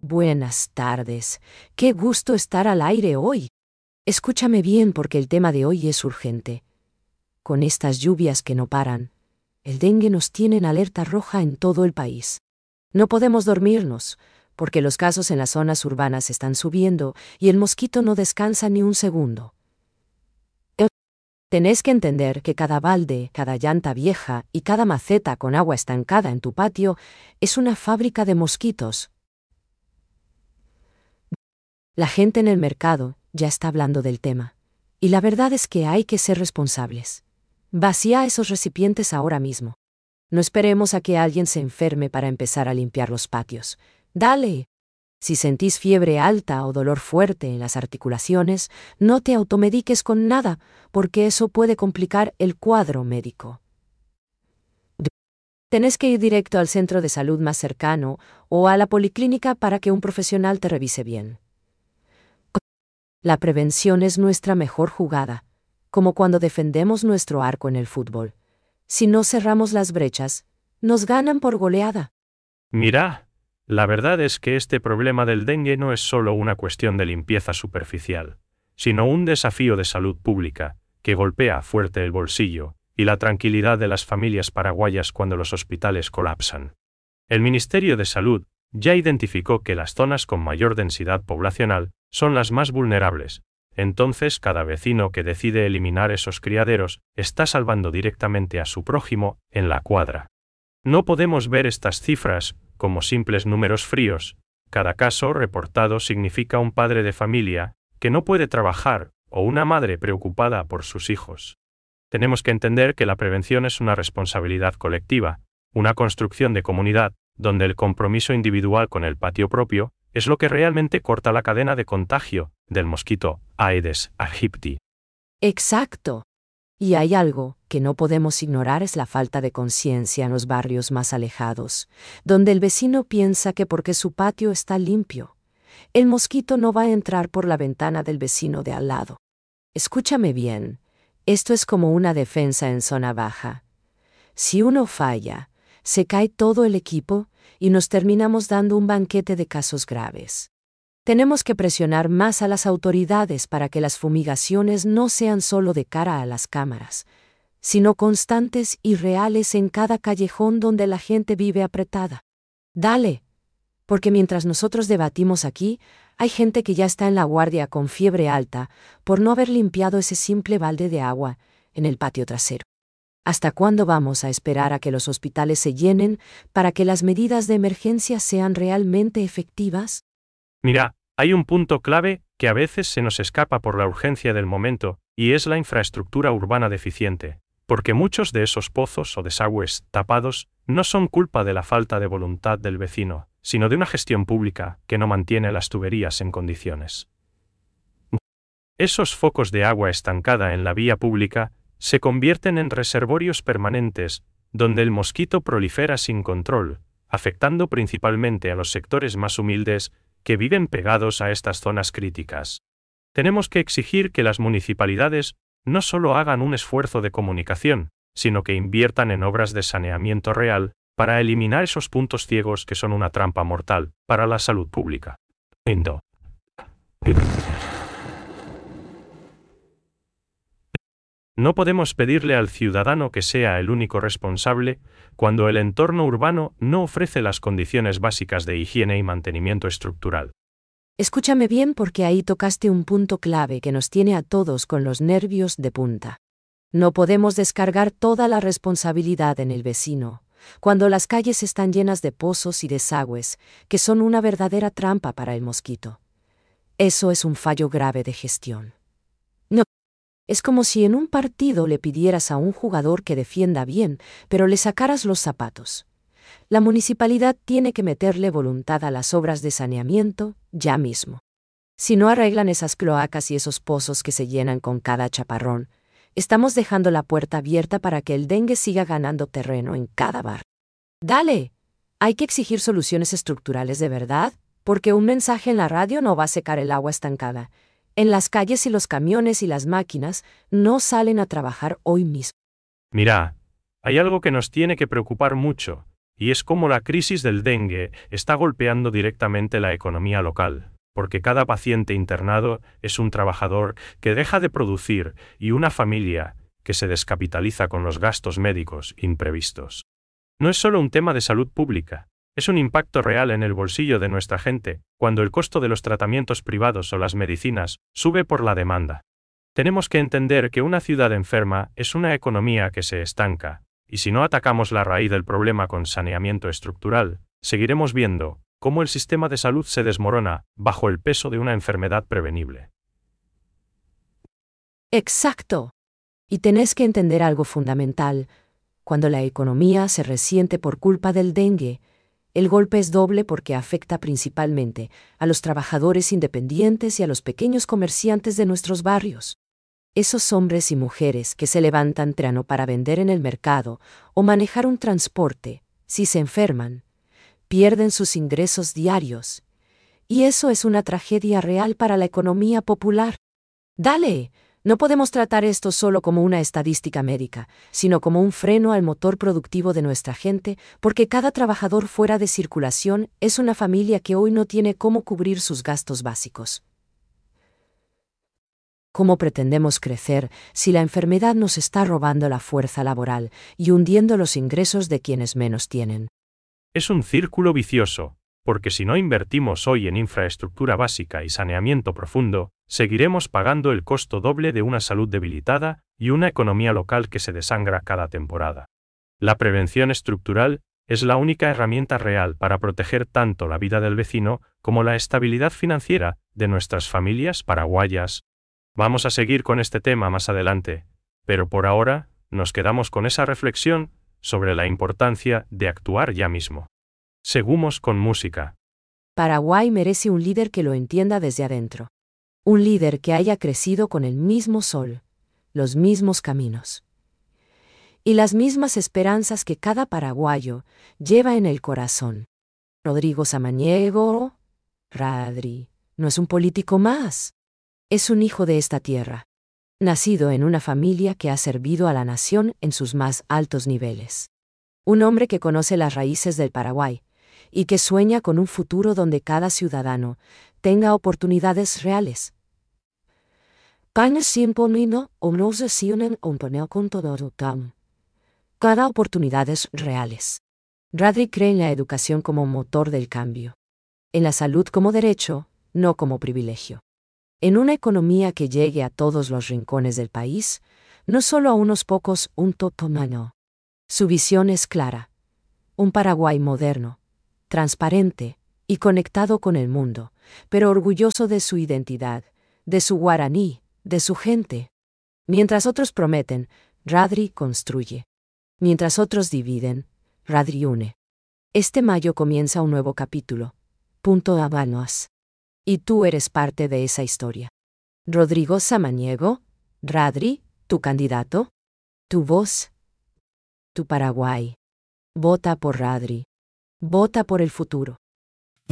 Buenas tardes. Qué gusto estar al aire hoy. Escúchame bien porque el tema de hoy es urgente. Con estas lluvias que no paran, el dengue nos tiene en alerta roja en todo el país. No podemos dormirnos, porque los casos en las zonas urbanas están subiendo y el mosquito no descansa ni un segundo. Tenés que entender que cada balde, cada llanta vieja y cada maceta con agua estancada en tu patio es una fábrica de mosquitos. La gente en el mercado ya está hablando del tema. Y la verdad es que hay que ser responsables. Vacía esos recipientes ahora mismo. No esperemos a que alguien se enferme para empezar a limpiar los patios. ¡Dale! Si sentís fiebre alta o dolor fuerte en las articulaciones, no te automediques con nada, porque eso puede complicar el cuadro médico. Tenés que ir directo al centro de salud más cercano o a la policlínica para que un profesional te revise bien. La prevención es nuestra mejor jugada, como cuando defendemos nuestro arco en el fútbol. Si no cerramos las brechas, nos ganan por goleada. Mira, la verdad es que este problema del dengue no es solo una cuestión de limpieza superficial, sino un desafío de salud pública, que golpea fuerte el bolsillo y la tranquilidad de las familias paraguayas cuando los hospitales colapsan. El Ministerio de Salud ya identificó que las zonas con mayor densidad poblacional son las más vulnerables. Entonces, cada vecino que decide eliminar esos criaderos está salvando directamente a su prójimo en la cuadra. No podemos ver estas cifras como simples números fríos. Cada caso reportado significa un padre de familia que no puede trabajar o una madre preocupada por sus hijos. Tenemos que entender que la prevención es una responsabilidad colectiva, una construcción de comunidad, donde el compromiso individual con el patio propio es lo que realmente corta la cadena de contagio del mosquito Aedes aegypti. Exacto. Y hay algo que no podemos ignorar, es la falta de conciencia en los barrios más alejados, donde el vecino piensa que porque su patio está limpio, el mosquito no va a entrar por la ventana del vecino de al lado. Escúchame bien, esto es como una defensa en zona baja. Si uno falla, se cae todo el equipo y nos terminamos dando un banquete de casos graves. Tenemos que presionar más a las autoridades para que las fumigaciones no sean solo de cara a las cámaras, sino constantes y reales en cada callejón donde la gente vive apretada. Dale, porque mientras nosotros debatimos aquí, hay gente que ya está en la guardia con fiebre alta por no haber limpiado ese simple balde de agua en el patio trasero. ¿Hasta cuándo vamos a esperar a que los hospitales se llenen para que las medidas de emergencia sean realmente efectivas? Mira, hay un punto clave que a veces se nos escapa por la urgencia del momento, y es la infraestructura urbana deficiente, porque muchos de esos pozos o desagües tapados no son culpa de la falta de voluntad del vecino, sino de una gestión pública que no mantiene las tuberías en condiciones. Esos focos de agua estancada en la vía pública se convierten en reservorios permanentes, donde el mosquito prolifera sin control, afectando principalmente a los sectores más humildes que viven pegados a estas zonas críticas. Tenemos que exigir que las municipalidades no solo hagan un esfuerzo de comunicación, sino que inviertan en obras de saneamiento real para eliminar esos puntos ciegos que son una trampa mortal para la salud pública. No podemos pedirle al ciudadano que sea el único responsable cuando el entorno urbano no ofrece las condiciones básicas de higiene y mantenimiento estructural. Escúchame bien porque ahí tocaste un punto clave que nos tiene a todos con los nervios de punta. No podemos descargar toda la responsabilidad en el vecino, cuando las calles están llenas de pozos y desagües, que son una verdadera trampa para el mosquito. Eso es un fallo grave de gestión. No. Es como si en un partido le pidieras a un jugador que defienda bien, pero le sacaras los zapatos. La municipalidad tiene que meterle voluntad a las obras de saneamiento ya mismo. Si no arreglan esas cloacas y esos pozos que se llenan con cada chaparrón, estamos dejando la puerta abierta para que el dengue siga ganando terreno en cada bar. Dale, hay que exigir soluciones estructurales de verdad, porque un mensaje en la radio no va a secar el agua estancada. En las calles y los camiones y las máquinas no salen a trabajar hoy mismo. Mira, hay algo que nos tiene que preocupar mucho, y es cómo la crisis del dengue está golpeando directamente la economía local, porque cada paciente internado es un trabajador que deja de producir y una familia que se descapitaliza con los gastos médicos imprevistos. No es solo un tema de salud pública, es un impacto real en el bolsillo de nuestra gente, cuando el costo de los tratamientos privados o las medicinas sube por la demanda. Tenemos que entender que una ciudad enferma es una economía que se estanca, y si no atacamos la raíz del problema con saneamiento estructural, seguiremos viendo cómo el sistema de salud se desmorona bajo el peso de una enfermedad prevenible. Exacto. Y tenés que entender algo fundamental. Cuando la economía se resiente por culpa del dengue, el golpe es doble porque afecta principalmente a los trabajadores independientes y a los pequeños comerciantes de nuestros barrios. Esos hombres y mujeres que se levantan temprano para vender en el mercado o manejar un transporte, si se enferman, pierden sus ingresos diarios. Y eso es una tragedia real para la economía popular. Dale, no podemos tratar esto solo como una estadística médica, sino como un freno al motor productivo de nuestra gente, porque cada trabajador fuera de circulación es una familia que hoy no tiene cómo cubrir sus gastos básicos. ¿Cómo pretendemos crecer si la enfermedad nos está robando la fuerza laboral y hundiendo los ingresos de quienes menos tienen? Es un círculo vicioso, porque si no invertimos hoy en infraestructura básica y saneamiento profundo, seguiremos pagando el costo doble de una salud debilitada y una economía local que se desangra cada temporada. La prevención estructural es la única herramienta real para proteger tanto la vida del vecino como la estabilidad financiera de nuestras familias paraguayas. Vamos a seguir con este tema más adelante, pero por ahora nos quedamos con esa reflexión sobre la importancia de actuar ya mismo. Seguimos con música. Paraguay merece un líder que lo entienda desde adentro. Un líder que haya crecido con el mismo sol, los mismos caminos y las mismas esperanzas que cada paraguayo lleva en el corazón. Rodrigo Samaniego, Radri, no es un político más. Es un hijo de esta tierra, nacido en una familia que ha servido a la nación en sus más altos niveles. Un hombre que conoce las raíces del Paraguay y que sueña con un futuro donde cada ciudadano tenga oportunidades reales. Cada oportunidades reales. Radri cree en la educación como motor del cambio, en la salud como derecho, no como privilegio. En una economía que llegue a todos los rincones del país, no solo a unos pocos, un totomano. Su visión es clara. Un Paraguay moderno, transparente y conectado con el mundo, pero orgulloso de su identidad, de su guaraní, de su gente. Mientras otros prometen, Radri construye. Mientras otros dividen, Radri une. Este mayo comienza un nuevo capítulo. Habanos. Y tú eres parte de esa historia. Rodrigo Samaniego, Radri, tu candidato, tu voz, tu Paraguay. Vota por Radri. Vota por el futuro.